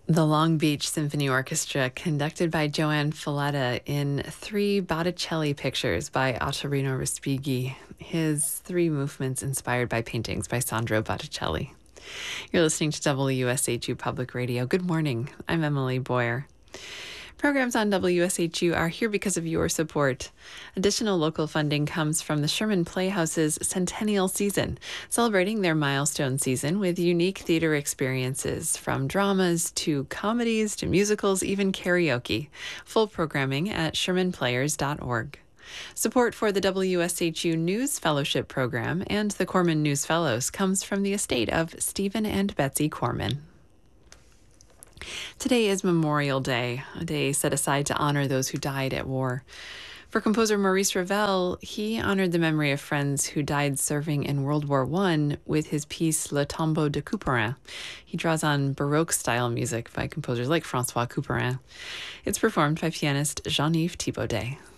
The Long Beach Symphony Orchestra, conducted by Joanne Falletta in 3 Botticelli pictures by Ottorino Respighi, his 3 movements inspired by paintings by Sandro Botticelli. You're listening to WSHU Public Radio. Good morning. I'm Emily Boyer. Programs on WSHU are here because of your support. Additional local funding comes from the Sherman Playhouse's Centennial Season, celebrating their milestone season with unique theater experiences, from dramas to comedies to musicals, even karaoke. Full programming at shermanplayers.org. Support for the WSHU News Fellowship Program and the Corman News Fellows comes from the estate of Stephen and Betsy Corman. Today is Memorial Day, a day set aside to honor those who died at war. For composer Maurice Ravel, he honored the memory of friends who died serving in World War I with his piece Le Tombeau de Couperin. He draws on Baroque-style music by composers like François Couperin. It's performed by pianist Jean-Yves Thibaudet.